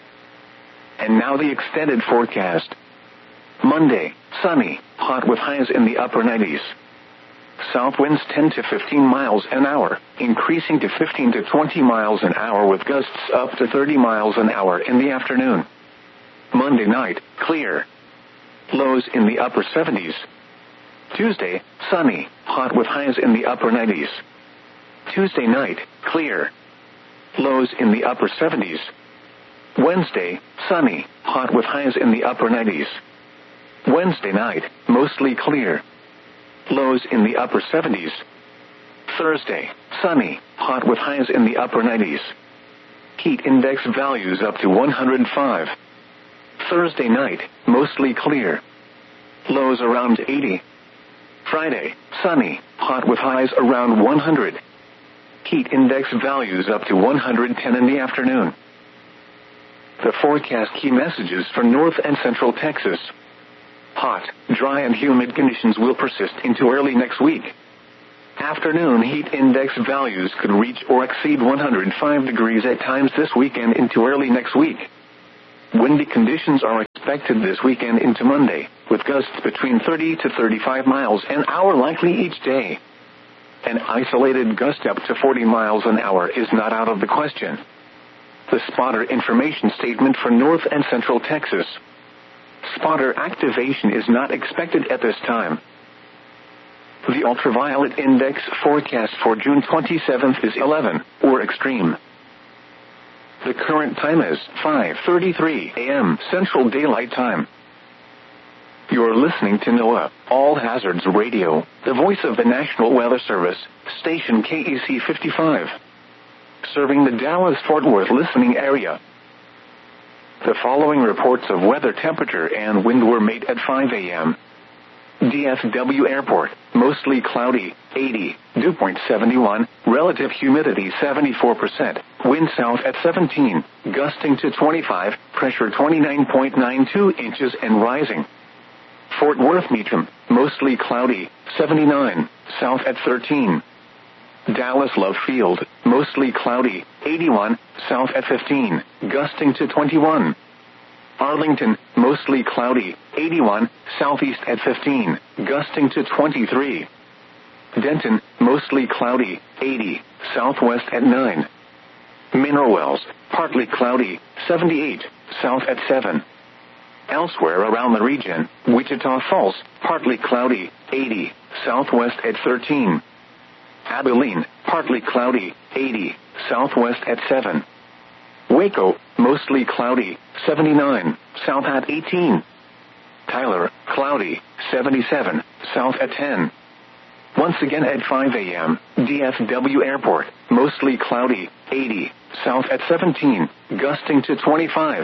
And now the extended forecast. Monday, sunny, hot with highs in the upper nineties. South winds ten to fifteen miles an hour, increasing to fifteen to twenty miles an hour with gusts up to thirty miles an hour in the afternoon. Monday night, clear. Lows in the upper seventies. Tuesday, sunny, hot with highs in the upper nineties. Tuesday night, clear. Lows in the upper seventies. Wednesday, sunny, hot with highs in the upper nineties. Wednesday night, mostly clear. Lows in the upper seventies. Thursday, sunny, hot with highs in the upper nineties. Heat index values up to one hundred five. Thursday night, mostly clear. Lows around eighty. Friday, sunny, hot with highs around one hundred. Heat index values up to one hundred ten in the afternoon. The forecast key messages for North and Central Texas. Hot, dry and humid conditions will persist into early next week. Afternoon heat index values could reach or exceed one hundred five degrees at times this weekend into early next week. Windy conditions are expected this weekend into Monday, with gusts between thirty to thirty-five miles an hour likely each day. An isolated gust up to forty miles an hour is not out of the question. The spotter information statement for North and Central Texas. Spotter activation is not expected at this time. The ultraviolet index forecast for June twenty-seventh is eleven, or extreme. The current time is five thirty-three a.m. Central Daylight Time. You're listening to NOAA, All Hazards Radio, the voice of the National Weather Service, station K E C fifty-five. Serving the Dallas-Fort Worth listening area. The following reports of weather temperature and wind were made at five a.m. D F W Airport, mostly cloudy, eighty, dew point seventy-one, relative humidity seventy-four percent, wind south at seventeen, gusting to twenty-five, pressure twenty-nine point nine two inches and rising. Fort Worth Meacham, mostly cloudy, seventy-nine, south at thirteen. Dallas Love Field, mostly cloudy, eighty-one, south at fifteen, gusting to twenty-one. Arlington, mostly cloudy, eighty-one, southeast at fifteen, gusting to twenty-three. Denton, mostly cloudy, eighty, southwest at nine. Mineral Wells, partly cloudy, seventy-eight, south at seven. Elsewhere around the region, Wichita Falls, partly cloudy, eighty, southwest at thirteen. Abilene, partly cloudy, eighty, southwest at seven. Waco, mostly cloudy, seventy-nine, south at eighteen. Tyler, cloudy, seventy-seven, south at ten. Once again at five a.m., D F W Airport, mostly cloudy, eighty, south at seventeen, gusting to twenty-five.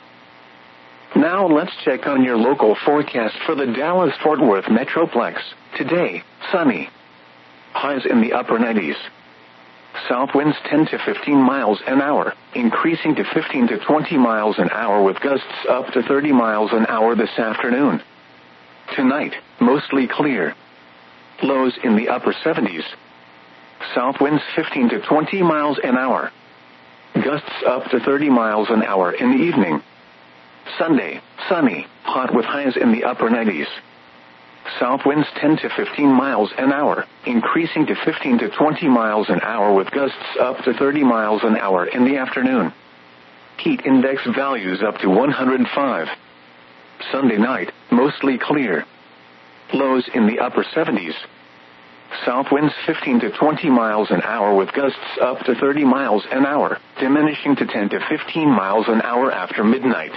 Now let's check on your local forecast for the Dallas-Fort Worth Metroplex. Today, sunny. Highs in the upper nineties. South winds ten to fifteen miles an hour, increasing to fifteen to twenty miles an hour with gusts up to thirty miles an hour this afternoon. Tonight, mostly clear. Lows in the upper seventies. South winds fifteen to twenty miles an hour. Gusts up to thirty miles an hour in the evening. Sunday, sunny, hot with highs in the upper nineties. South winds ten to fifteen miles an hour, increasing to fifteen to twenty miles an hour with gusts up to thirty miles an hour in the afternoon. Heat index values up to one hundred five. Sunday night, mostly clear. Lows in the upper seventies. South winds fifteen to twenty miles an hour with gusts up to thirty miles an hour, diminishing to ten to fifteen miles an hour after midnight.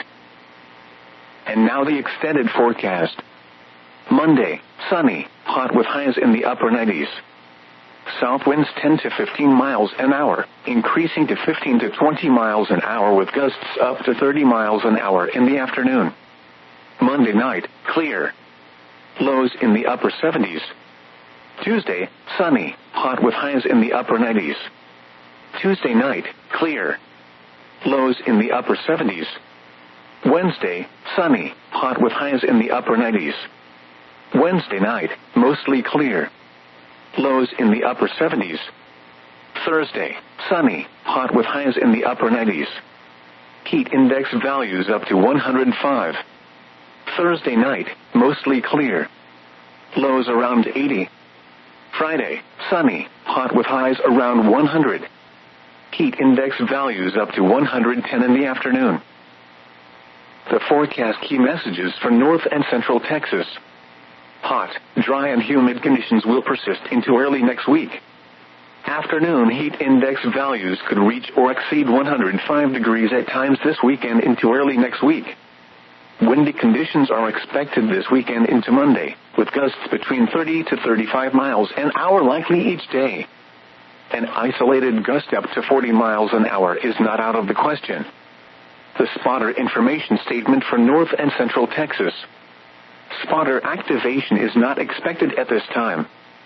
And now the extended forecast. Monday, sunny, hot with highs in the upper nineties. South winds ten to fifteen miles an hour, increasing to fifteen to twenty miles an hour with gusts up to thirty miles an hour in the afternoon. Monday night, clear. Lows in the upper seventies. Tuesday, sunny, hot with highs in the upper nineties. Tuesday night, clear. Lows in the upper seventies. Wednesday, sunny, hot with highs in the upper nineties. Wednesday night, mostly clear. Lows in the upper seventies. Thursday, sunny, hot with highs in the upper nineties. Heat index values up to one hundred five. Thursday night, mostly clear. Lows around eighty. Friday, sunny, hot with highs around one hundred. Heat index values up to one hundred ten in the afternoon. The forecast key messages for North and Central Texas. Hot, dry and humid conditions will persist into early next week. Afternoon heat index values could reach or exceed one hundred five degrees at times this weekend into early next week. Windy conditions are expected this weekend into Monday, with gusts between thirty to thirty-five miles an hour likely each day. An isolated gust up to forty miles an hour is not out of the question. The spotter information statement for North and Central Texas. Spotter activation is not expected at this time.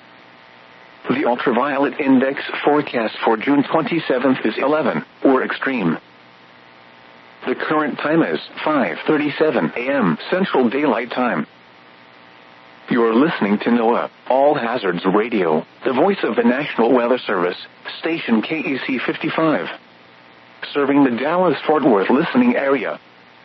The ultraviolet index forecast for June twenty-seventh is eleven, or extreme. The current time is five thirty-seven a.m. Central Daylight Time. You're listening to NOAA, All Hazards Radio, the voice of the National Weather Service, station K E C fifty-five. Serving the Dallas-Fort Worth listening area.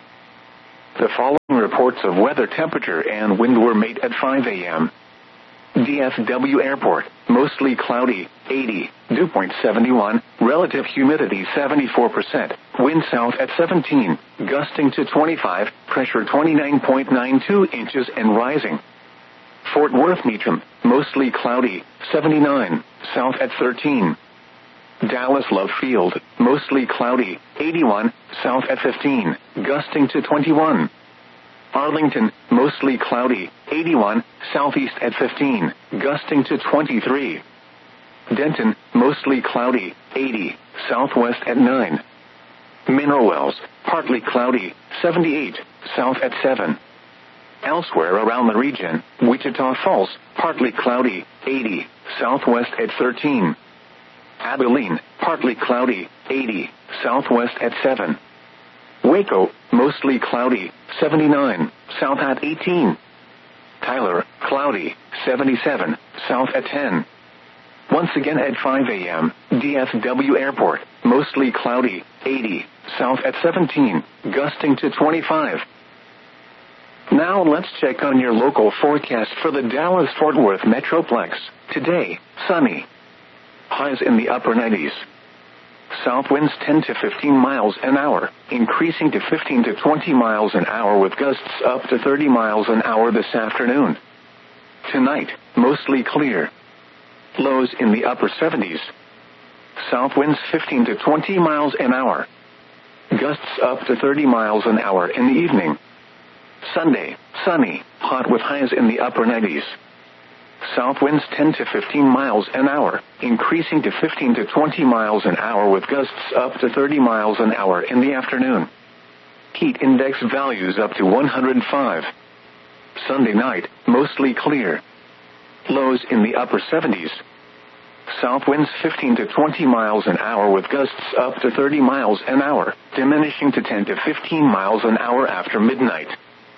The following reports of weather, temperature, and wind were made at five a.m. D F W Airport, mostly cloudy, eighty, dew point seventy-one, relative humidity seventy-four percent, wind south at seventeen, gusting to twenty-five, pressure twenty-nine point nine two inches and rising. Fort Worth Meacham, mostly cloudy, seventy-nine, south at thirteen. Dallas Love Field, mostly cloudy, eighty-one, south at fifteen, gusting to twenty-one. Arlington, mostly cloudy, eighty-one, southeast at fifteen, gusting to twenty-three. Denton, mostly cloudy, eighty, southwest at nine. Mineral Wells, partly cloudy, seventy-eight, south at seven. Elsewhere around the region, Wichita Falls, partly cloudy, eighty, southwest at thirteen. Abilene, partly cloudy, eighty, southwest at seven. Waco, mostly cloudy, seventy-nine, south at eighteen. Tyler, cloudy, seventy-seven, south at ten. Once again at five a.m., D F W Airport, mostly cloudy, eighty, south at seventeen, gusting to twenty-five. Now let's check on your local forecast for the Dallas-Fort Worth Metroplex. Today, sunny. Highs in the upper nineties. South winds ten to fifteen miles an hour, increasing to fifteen to twenty miles an hour with gusts up to thirty miles an hour this afternoon. Tonight, mostly clear. Lows in the upper seventies. South winds fifteen to twenty miles an hour. Gusts up to thirty miles an hour in the evening. Sunday, sunny, hot with highs in the upper nineties. South winds ten to fifteen miles an hour, increasing to fifteen to twenty miles an hour with gusts up to thirty miles an hour in the afternoon. Heat index values up to one hundred five. Sunday night, mostly clear. Lows in the upper seventies. South winds fifteen to twenty miles an hour with gusts up to thirty miles an hour, diminishing to ten to fifteen miles an hour after midnight.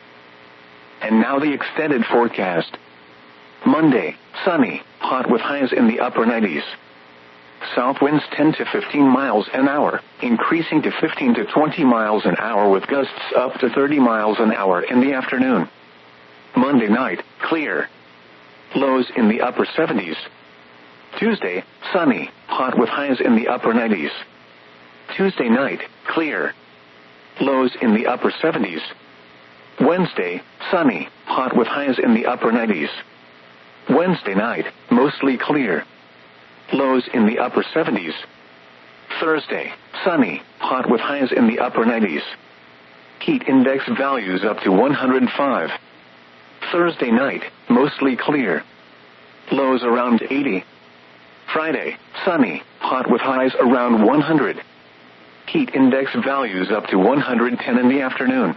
And now the extended forecast. Monday, sunny, hot with highs in the upper nineties. South winds ten to fifteen miles an hour, increasing to fifteen to twenty miles an hour with gusts up to thirty miles an hour in the afternoon. Monday night, clear. Lows in the upper seventies. Tuesday, sunny, hot with highs in the upper nineties. Tuesday night, clear. Lows in the upper seventies. Wednesday, sunny, hot with highs in the upper nineties. Wednesday night, mostly clear. Lows in the upper seventies. Thursday, sunny, hot with highs in the upper nineties. Heat index values up to one hundred five. Thursday night, mostly clear. Lows around eighty. Friday, sunny, hot with highs around one hundred. Heat index values up to one hundred ten in the afternoon.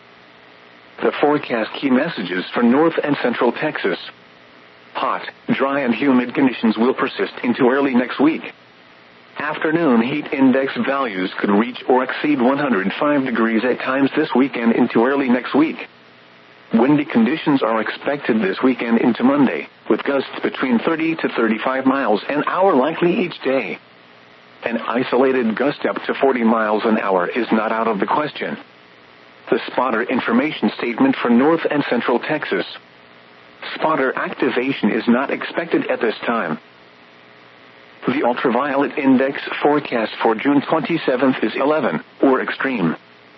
The forecast key messages for North and Central Texas. Hot, dry and humid conditions will persist into early next week. Afternoon heat index values could reach or exceed one hundred five degrees at times this weekend into early next week. Windy conditions are expected this weekend into Monday, with gusts between thirty to thirty-five miles an hour likely each day. An isolated gust up to forty miles an hour is not out of the question. The spotter information statement for North and Central Texas. Spotter activation is not expected at this time. The ultraviolet index forecast for June twenty-seventh is eleven, or extreme.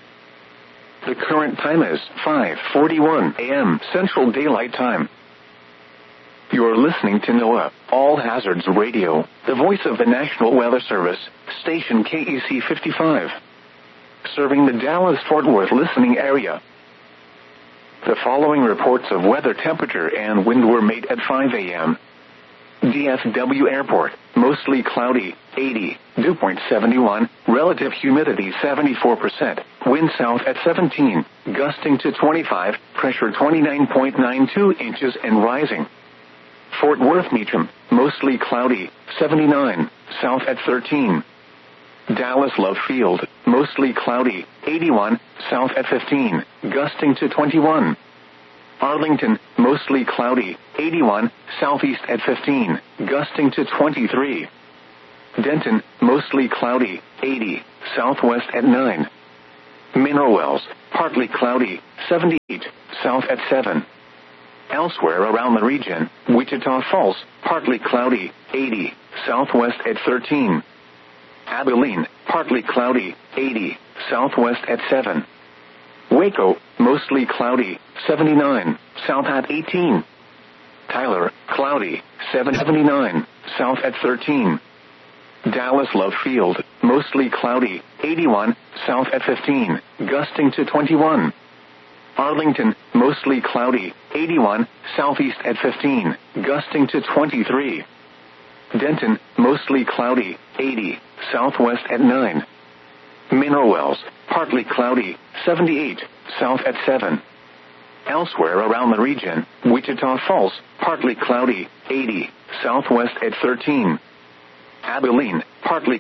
The current time is five forty-one a.m. Central Daylight Time. You're listening to NOAA, All Hazards Radio, the voice of the National Weather Service, station K E C fifty-five. Serving the Dallas-Fort Worth listening area. The following reports of weather, temperature, and wind were made at five a.m. D F W Airport, mostly cloudy, eighty, dew point seventy-one, relative humidity seventy-four percent, wind south at seventeen, gusting to twenty-five, pressure twenty-nine point nine two inches and rising. Fort Worth Meacham, mostly cloudy, seventy-nine, south at thirteen. Dallas Love Field, mostly cloudy, eighty-one, south at fifteen, gusting to twenty-one. Arlington, mostly cloudy, eighty-one, southeast at fifteen, gusting to twenty-three. Denton, mostly cloudy, eighty, southwest at nine. Mineral Wells, partly cloudy, seventy-eight, south at seven. Elsewhere around the region, Wichita Falls, partly cloudy, eighty, southwest at thirteen. Abilene, partly cloudy, eighty, southwest at seven. Waco, mostly cloudy, seventy-nine, south at eighteen. Tyler, cloudy, seventy-nine, south at thirteen. Dallas Love Field, mostly cloudy, eighty-one, south at fifteen, gusting to twenty-one. Arlington, mostly cloudy, eighty-one, southeast at fifteen, gusting to twenty-three. Denton, mostly cloudy, eighty, southwest at nine. Mineral Wells, partly cloudy, seventy-eight, south at seven. Elsewhere around the region, Wichita Falls, partly cloudy, eighty, southwest at thirteen. Abilene, partly